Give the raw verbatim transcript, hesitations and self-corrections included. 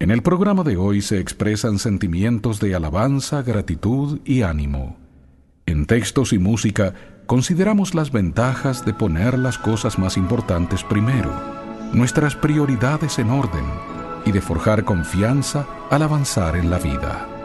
En el programa de hoy se expresan sentimientos de alabanza, gratitud y ánimo. En textos y música consideramos las ventajas de poner las cosas más importantes primero, nuestras prioridades en orden y de forjar confianza al avanzar en la vida.